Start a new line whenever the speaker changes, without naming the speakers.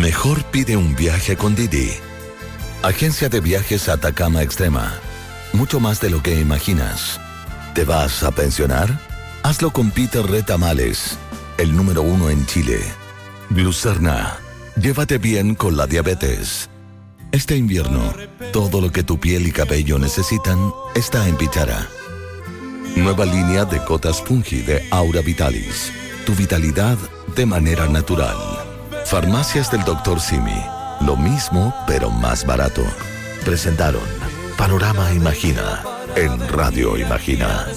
Mejor pide un viaje con Didi. Agencia de Viajes Atacama Extrema. Mucho más de lo que imaginas. ¿Te vas a pensionar? Hazlo con Peter Retamales, el número 1 en Chile. Glucerna. Llévate bien con la diabetes. Este invierno, todo lo que tu piel y cabello necesitan está en Pichara. Nueva línea de cotas Fungi de Aura Vitalis. Tu vitalidad de manera natural. Farmacias del Dr. Simi. Lo mismo, pero más barato. Presentaron Panorama Imagina en Radio Imagina.